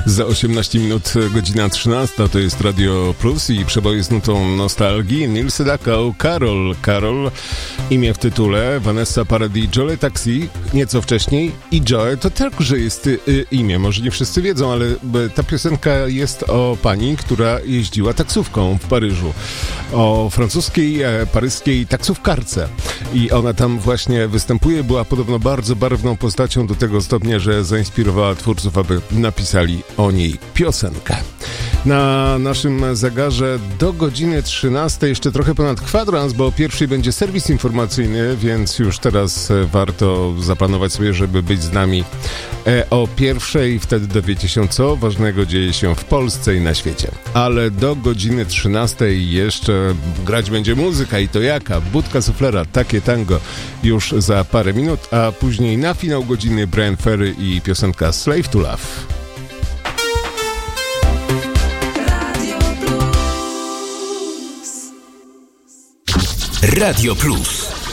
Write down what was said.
Za 18 minut godzina 13 to jest Radio Plus i przeboje z nutą nostalgii. Neil Sedaka, Karol, imię w tytule, Vanessa Paradis, Jolie Taxi, nieco wcześniej i Joe to także jest imię, może nie wszyscy wiedzą, ale ta piosenka jest o pani, która jeździła taksówką w Paryżu, o francuskiej, paryskiej taksówkarce i ona tam właśnie występuje, była podobno bardzo barwną postacią do tego stopnia, że zainspirowała twórców, aby napisali o niej piosenkę. Na naszym zegarze do godziny 13 jeszcze trochę ponad kwadrans, bo o pierwszej będzie serwis informacyjny, więc już teraz warto zaplanować sobie, żeby być z nami o pierwszej. Wtedy dowiecie się, co ważnego dzieje się w Polsce i na świecie. Ale do godziny 13 jeszcze grać będzie muzyka i to jaka? Budka Suflera, takie tango już za parę minut, a później na finał godziny Bryan Ferry i piosenka Slave to Love. Radio Plus.